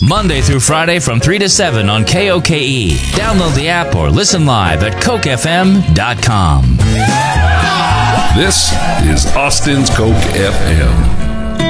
Monday through Friday from 3 to 7 on KOKE. Download the app or listen live at CokeFM.com. This is Austin's Coke FM.